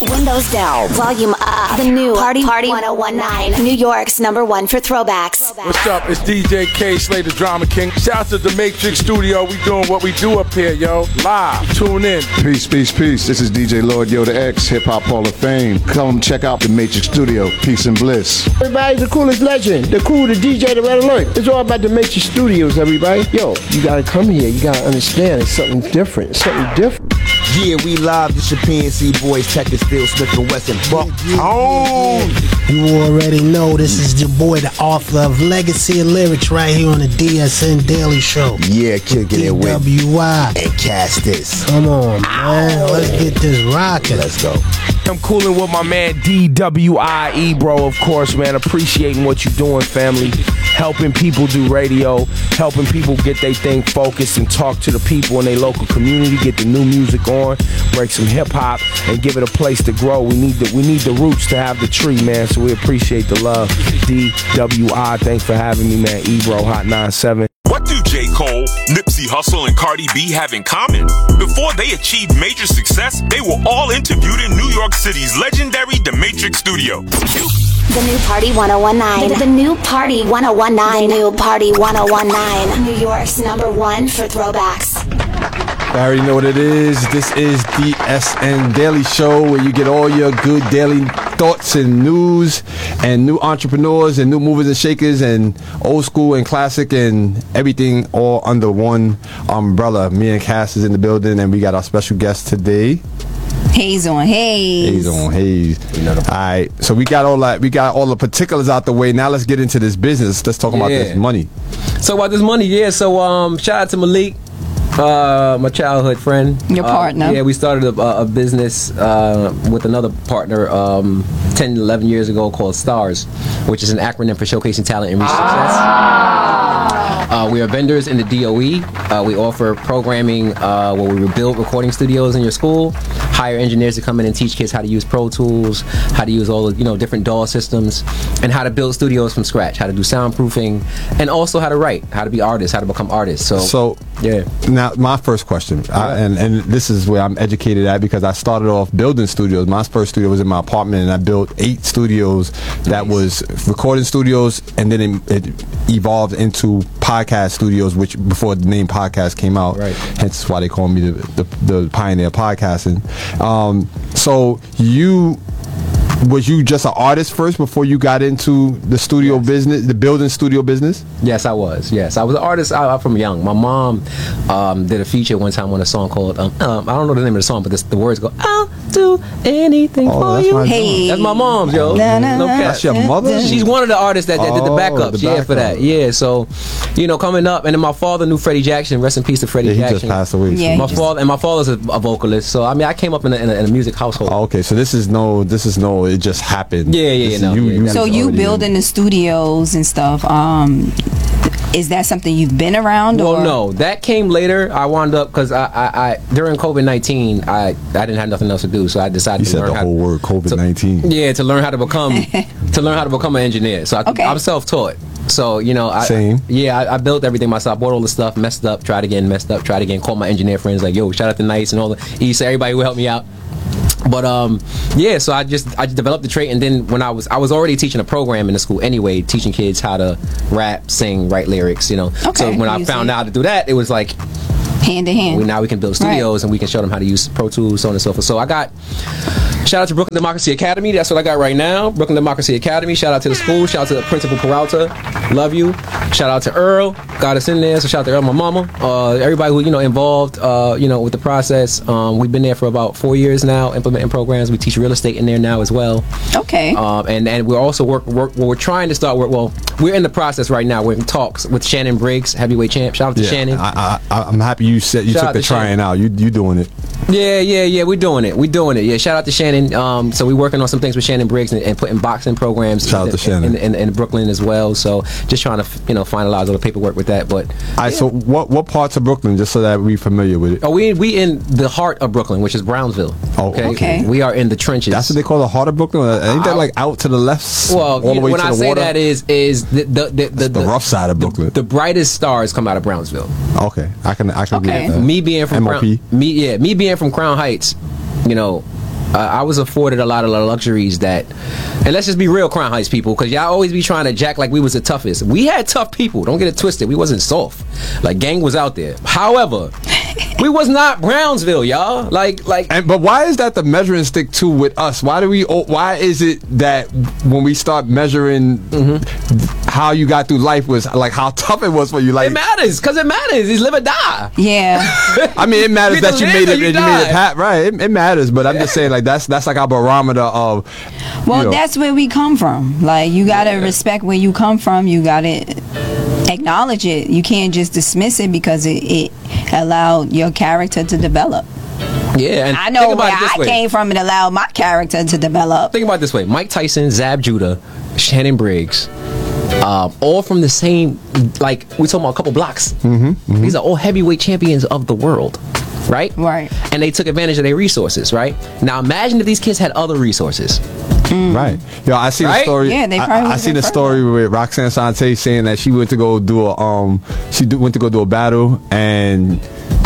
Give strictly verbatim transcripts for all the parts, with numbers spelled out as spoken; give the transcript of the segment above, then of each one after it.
Windows down, volume up. The new Party Party ten nineteen, New York's number one for throwbacks. What's up? It's D J K, Slay the Drama King. Shout out to the Matrix Studio. We doing what we do up here, yo. Live. Tune in. Peace, peace, peace. This is D J Lord Yoda X, Hip Hop Hall of Fame. Come check out the Matrix Studio. Peace and bliss. Everybody's the coolest legend. The cool, the D J, the Red Alert. It's all about the Matrix Studios, everybody. Yo, you gotta come here. You gotta understand it's something different. It's something different. Yeah, we live. This your P N C boys, Texas, Phil Smith and Wesson. Buck on. You already know this is your boy, the author of Legacy of Lyrics, right here on the D S N Daily Show. Yeah, kicking it with D W I and cast this. Come on, man. Let's get this rocking. Let's go. I'm cooling with my man D W I E, bro, of course, man. Appreciating what you're doing, family. Helping people do radio, helping people get their thing focused and talk to the people in their local community, get the new music on, break some hip hop, and give it a place to grow. We need the we need the roots to have the tree, man. So we appreciate the love. D W I, thanks for having me, man. Ebro, Hot ninety-seven. What do J. Cole, Nipsey Hussle, and Cardi B have in common? Before they achieved major success, they were all interviewed in New York City's legendary The Matrix Studio. The new Party ten nineteen, the new Party ten nineteen, the new Party ten nineteen, New York's number one for throwbacks. I already know what it is. This is D S N Daily Show, where you get all your good daily thoughts and news and new entrepreneurs and new movers and shakers and old school and classic and everything all under one umbrella. Me and Cass is in the building, and we got our special guest today. Haze on Haze. Haze on Haze. All right, so we got all that. We got all the particulars out the way. Now let's get into this business. Let's talk yeah. about this money. So about this money, yeah. So um, shout out to Malik. Uh, my childhood friend. Your partner. Uh, yeah, we started a, a business uh, with another partner um, ten, eleven years ago called STARS, which is an acronym for Showcasing Talent and Reach Success. Uh, we are vendors in the D O E. Uh, we offer programming uh, where we build recording studios in your school, hire engineers to come in and teach kids how to use Pro Tools, how to use all the you know different D A W systems, and how to build studios from scratch, how to do soundproofing, and also how to write, how to be artists, how to become artists. So, so yeah. Now, my first question, I, and and this is where I'm educated at, because I started off building studios. My first studio was in my apartment, and I built eight studios that was recording studios, and then it, it evolved into podcast studios, which before the name podcast came out. Right. Hence why they call me the the, the pioneer of podcasting. Um, so you. Was you just an artist first before you got into the studio yes. business, the building studio business? Yes, I was. Yes, I was an artist I, from young. My mom um, did a feature one time on a song called um, um, I don't know the name of the song, but this, the words go, "I'll do anything oh, for you." Hey, that's my mom's, yo. Na, na, no na, that's your mother. She's one of the artists that, that oh, did the backups. The yeah, backup. for that. Yeah, so you know, coming up, and then my father knew Freddie Jackson. Rest in peace to Freddie yeah, he Jackson. just passed away. Yeah, my just... father and my father's a, a vocalist. So I mean, I came up in a, in a, in a music household. Oh, okay, so this is no, this is no, it just happened. Yeah, yeah, this no. You, yeah, you so you building in. the studios and stuff. Um, is that something you've been around? Well, or? no, that came later. I wound up because I, I, I during COVID nineteen, I, I didn't have nothing else to do, so I decided you to said learn the how whole word COVID nineteen. Yeah, to learn how to become to learn how to become an engineer. So I, okay. I'm self-taught. So you know, I, Same. Yeah, I, I built everything myself. Bought all the stuff, messed up, tried again, messed up, tried again. Called my engineer friends like, "Yo, shout out to Nice and all the East, everybody who helped me out." But um, yeah, so I just I just developed the trait, and then when I was I was already teaching a program in the school anyway, teaching kids how to rap, sing, write lyrics, you know. Okay, so when I easy. found out how to do that, it was like hand to hand. We, now we can build studios, right. and we can show them how to use Pro Tools, so on and so forth. So I got shout out to Brooklyn Democracy Academy. That's what I got right now. Brooklyn Democracy Academy. Shout out to the school. Shout out to the Principal Peralta. Love you. Shout out to Earl. Got us in there. So shout out to Earl, my mama. Uh, everybody who you know involved, uh, you know, with the process. Um, we've been there for about four years now, implementing programs. We teach real estate in there now as well. Okay. Um, and and we're also work work. Well, we're trying to start work. Well, we're in the process right now. We're in talks with Shannon Briggs, heavyweight champ. Shout out to yeah, Shannon. I, I, I'm happy you said you Shout took the trying Shannon. out. You you doing it? Yeah, yeah, yeah. We're doing it. We're doing it. Yeah. Shout out to Shannon. Um, so we're working on some things with Shannon Briggs and, and putting boxing programs. Shout in, out to Shannon in, in, in Brooklyn as well. So just trying to you know finalize all the paperwork with that. But all right. Yeah. So what what parts of Brooklyn, just so that we're familiar with it? Oh, we we in the heart of Brooklyn, which is Brownsville. Oh, okay. okay. We are in the trenches. That's what they call the heart of Brooklyn. Ain't that like out to the left? Well, all the you know, way when to I the say water? that is is the the the, the, the rough side of Brooklyn. The, the brightest stars come out of Brownsville. Okay, I can I can okay. agree with that. Me being from M O P. Crown, me yeah me being from Crown Heights, you know, uh, I was afforded a lot of the luxuries that, and let's just be real, Crown Heights people, because y'all always be trying to jack like we was the toughest. We had tough people. Don't get it twisted. We wasn't soft. Like, gang was out there. However, we was not Brownsville, y'all. Like, like. And but why is that the measuring stick too with us? Why do we? Why is it that when we start measuring mm-hmm. how you got through life was like how tough it was for you? Like, it matters, cause it matters. It's live or die. Yeah. I mean, it matters that you made it. You, you made it pat right. It, it matters, but I'm Yeah. just saying, like that's that's like our barometer of. Well, you know. that's where we come from. Like, you gotta yeah. respect where you come from. You gotta acknowledge it. You can't just dismiss it because it, it allowed your character to develop. Yeah, and I know think about where it this I way. came from. It allowed my character to develop. Think about it this way: Mike Tyson, Zab Judah, Shannon Briggs, um, all from the same. Like, we talking about a couple blocks. Mm-hmm, mm-hmm. These are all heavyweight champions of the world. Right? Right. And they took advantage of their resources, right? Now imagine if these kids had other resources. Mm. Right. Yo, I seen Right? a story. Yeah, they I, probably I, I seen a would've story with Roxanne Sante saying that she went to go do a um she do, went to go do a battle and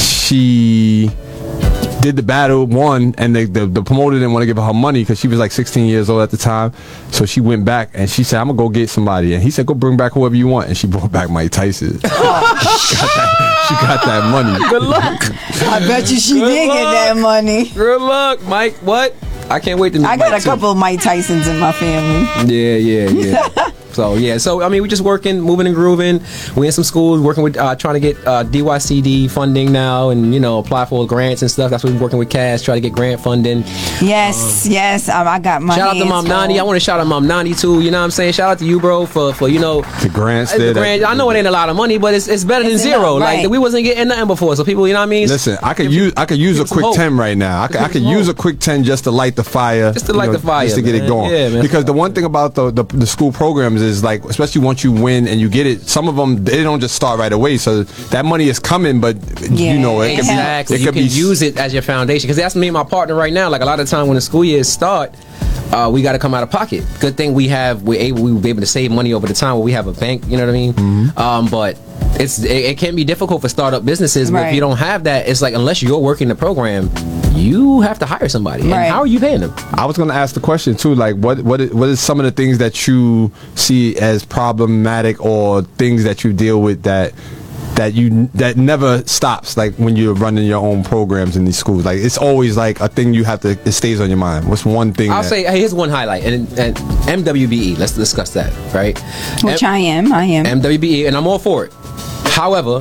she did the battle, won, and they, the, the promoter didn't want to give her her money because she was like sixteen years old at the time. So she went back and she said, "I'm gonna go get somebody," and he said, "Go bring back whoever you want," and she brought back Mike Tyson. she, got that, she got that money. Good luck. I bet you she Good did luck. get that money. Good luck, Mike. What? I can't wait to meet I got Mike a too. couple of Mike Tysons in my family. Yeah, yeah, yeah. So yeah, so I mean, we just working, moving and grooving. We in some schools working with, uh, trying to get uh, D Y C D funding now, and you know, apply for grants and stuff. That's what we're working with Cash, try to get grant funding. Yes, um, yes, um, I got my. Shout out to Mom Nani. I want to shout out Mom Nani too. You know what I'm saying? Shout out to you, bro, for for you know the grants. the there, grant. that, I know it ain't a lot of money, but it's it's better than It's zero. enough, Like right. we wasn't getting nothing before, so people, you know what I mean? Listen, I could use I could use a give some quick hope. ten right now. I could, I could some use a hope. quick ten just to light the fire. Just to you light know, the fire, just to get it man. going. Yeah, man. Because the one thing about the, the the school programs is like, especially once you win and you get it, some of them they don't just start right away. So that money is coming, but Yeah, you know it could Exactly. be it You could can be use it as your foundation, because that's me and my partner right now. Like a lot of time when the school years start, uh, we got to come out of pocket. Good thing we have we're able we were able to save money over the time where we have a bank. You know what I mean? Mm-hmm. Um, but it's it, it can be difficult for startup businesses. But if Right. you don't have that, it's like unless you're working the program, you have to hire somebody. And Right. how are you paying them? I was going to ask the question too, like what what is, what is some of the things that you see as problematic or things that you deal with that that you that never stops, like when you're running your own programs in these schools? Like it's always like a thing you have to, it stays on your mind. What's one thing? I'll that, say hey, here's one highlight, and, and M W B E. Let's discuss that, right? Which M- I am. I am. M W B E, and I'm all for it. However,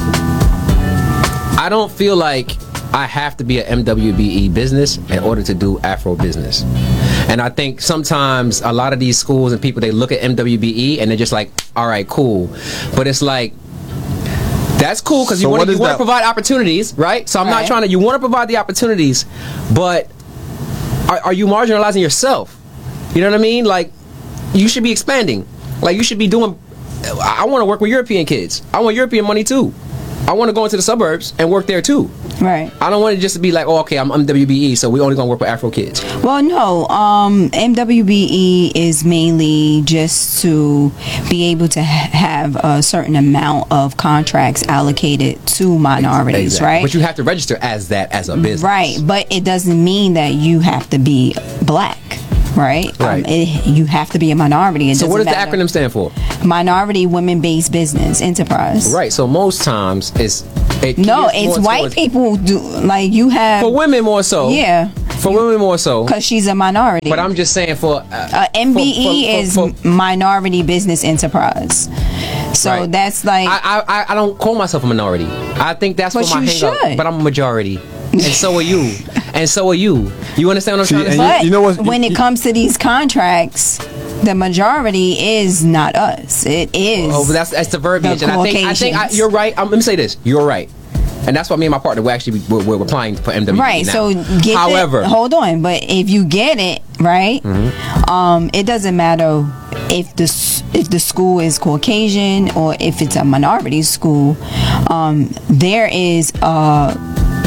I don't feel like I have to be an M W B E business in order to do Afro business. And I think sometimes a lot of these schools and people, they look at M W B E and they're just like, all right, cool. But it's like, that's cool because So you want what to is you want to that- provide opportunities, right? So I'm not Right. trying to, you want to provide the opportunities, but are, are you marginalizing yourself? You know what I mean? Like, you should be expanding. Like, you should be doing, I want to work with European kids. I want European money too. I want to go into the suburbs and work there too. Right. I don't want it just to be like, oh, okay, I'm, I'm W B E, so we only gonna work with Afro kids. Well, no. Um, M W B E is mainly just to be able to ha- have a certain amount of contracts allocated to minorities, Exactly. right? But you have to register as that as a business. Right, but it doesn't mean that you have to be black, right? Right. Um, it, you have to be a minority. It So what does doesn't the matter. acronym stand for? Minority Women-Based Business Enterprise. Right. So most times it's it No, gears it's more white towards- people do like you have For women more so. Yeah, For women more so. because she's a minority. But I'm just saying for uh, uh, M B E for- for- is for- for- Minority Business Enterprise. So Right. that's like I, I I don't call myself a minority. I think that's But for my you hang up. should. But I'm a majority, and so are you, and so are you. You understand what I'm See, trying to and say? But you know what- when you- it comes to these contracts, the majority is not us. It is. Oh, but that's that's the verbiage, the and I think I think I, Caucasians. you're right. Um, let me say this: you're right, and that's why me and my partner we're actually we're, we're applying for M W B Right. now. So get however, it, hold on, but if you get it right, Mm-hmm. um, it doesn't matter if the s- if the school is Caucasian or if it's a minority school. Um, there is a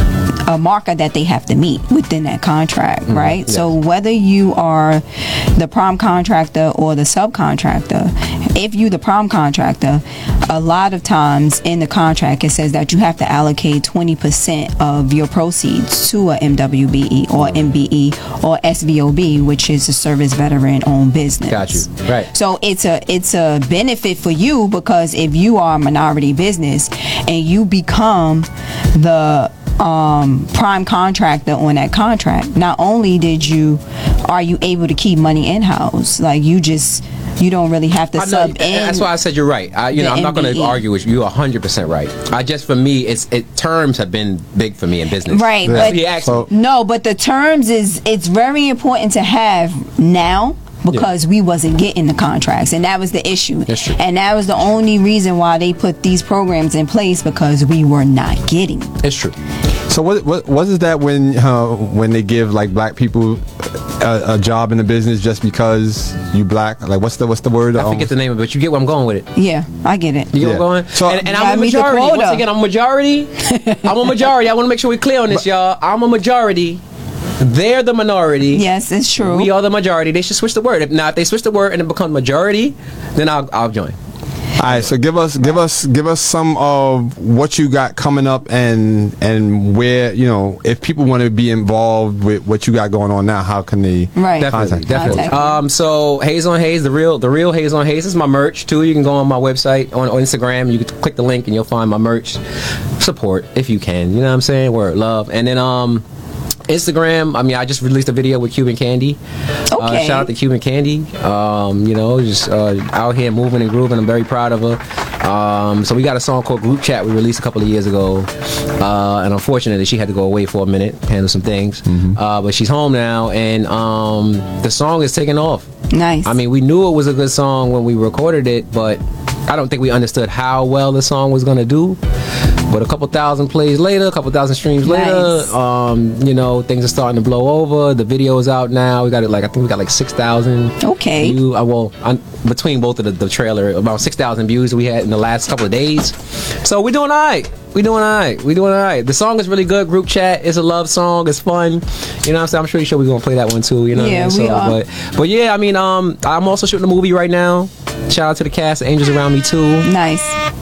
a marker that they have to meet within that contract, Mm-hmm. right? Yes. So whether you are the prime contractor or the subcontractor, if you the prime contractor, a lot of times in the contract it says that you have to allocate twenty percent of your proceeds to a M W B E or M B E or S V O B, which is a service veteran owned business. Got you. Right. So it's a it's a benefit for you, because if you are a minority business and you become the um, prime contractor on that contract, not only did you are you able to keep money in house, like you just you don't really have to I know, sub and in. that's why I said you're right. I, you the know, I'm not going M B to E. argue with you. You're one hundred percent right. I just for me, it's it terms have been big for me in business. Right, That's but what he asked me. no, but the terms is it's very important to have now, because we wasn't getting the contracts, and that was the issue. That's true. And that was the only reason why they put these programs in place, because we were not getting. It's true. So what what what is that when uh, when they give like black people a, a job in the business just because you black? Like what's the what's the word? I forget the name of it, but you get where I'm going with it. Yeah, I get it. You get Yeah. where I'm going? So- and and You I'm gotta a meet the majority. quota. Once again, I'm a majority. I'm a majority. I want to make sure we're clear on this, y'all. I'm a majority. They're the minority. Yes, it's true. We are the majority. They should switch the word. If now, if they switch the word and it become majority, then I'll I'll join. All right, so give us give us give us some of what you got coming up, and and where, you know, if people want to be involved with what you got going on now, how can they Right. Definitely, contact you? definitely. Contact me. Um, so Haze on Haze, the real, the real Haze on Haze is my merch too. You can go on my website on, on Instagram. You can click the link and you'll find my merch. Support if you can. You know what I'm saying? Word, love, and then um. Instagram, I mean, I just released a video with Cuban Candy. Uh, Okay. shout out to Cuban Candy. Um, you know, just uh, out here moving and grooving. I'm very proud of her. Um, so we got a song called Group Chat we released a couple of years ago. Uh, and unfortunately, she had to go away for a minute, handle some things. Uh, but she's home now, and um, the song is taking off. Nice. I mean, we knew it was a good song when we recorded it, but I don't think we understood how well the song was going to do. But a couple thousand plays later, a couple thousand streams Nice. later, um, you know, things are starting to blow over. The video is out now. We got it like, I think we got like six thousand. Okay. View, uh, well, on, between both of the, the trailer, about six thousand views we had in the last couple of days. So we're doing all right. We doing all right. We doing all right. The song is really good. Group Chat. It's a love song. It's fun. You know what I'm saying? I'm pretty sure we're gonna play that one too. You know Yeah, what I mean? we are. But, but yeah, I mean, um, I'm also shooting a movie right now. Shout out to the cast, Angels Around Me Too. Nice.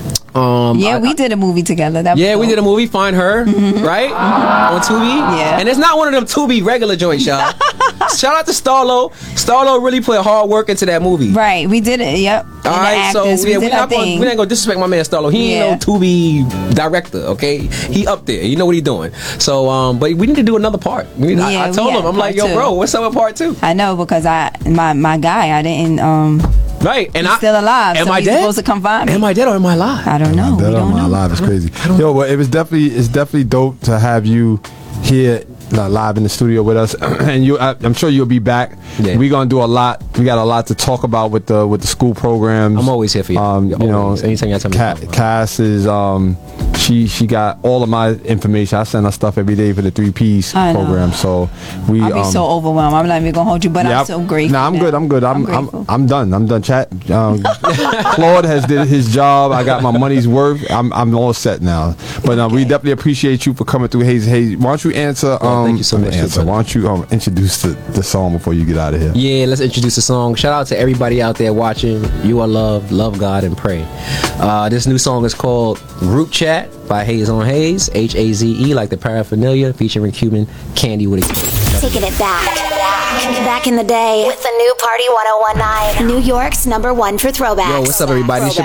Um, Yeah, I- we did a movie together. That yeah, was we dope. did a movie, Find Her, right? On Tubi. Yeah. And it's not one of them Tubi regular joints, y'all. Shout out to Starlo. Starlo really put hard work into that movie. Right, we did it. Yep. All And the right, so actors, we yeah, did we're our not gonna, thing. we ain't gonna disrespect my man Starlo. He Yeah. ain't no Tubi director, okay? He up there. You know what he doing. So, um, but we need to do another part. We need, I, Yeah, I we told got him, I'm like, part yo, two. bro, what's up with part two? I know, because I my my guy, I didn't um Right, and he's I still alive. Am so I he's dead? supposed to come find me. Am I dead or am I alive? I don't know. We That don't on my know. live is crazy. Yo, well, it was definitely it's definitely dope to have you here uh, live in the studio with us, and you. I, I'm sure you'll be back. Yeah. We're gonna do a lot. We got a lot to talk about with the with the school programs. I'm always here for you. Um, you Always. know, Anytime you tell me Ca- something. Cass is um, she she got all of my information. I send her stuff every day for the three P's I know. program. So we. I'll be um, so overwhelmed. I'm not even gonna hold you, but yeah, I'm so grateful. Nah, I'm now. good. I'm good. I'm I'm, grateful. I'm done. I'm done. Chat. Um, Claude has did his job. I got my money's worth. I'm I'm all set now. But uh, we definitely appreciate you for coming through. Haze Haze. Why don't you answer? Well, Um, thank you so let me much for Answer. the- Why don't you um, introduce the, the song before you get out of here? Yeah, let's introduce the song. Shout out to everybody out there watching. You are loved. Love God and pray. Uh, this new song is called Group Chat by Haze on Haze. H A Z E, like the paraphernalia, featuring Cuban Candy with a K. Taking it back. Back in the day with the new Party ten nineteen. New York's number one for throwbacks. Yo, what's up, everybody? It's your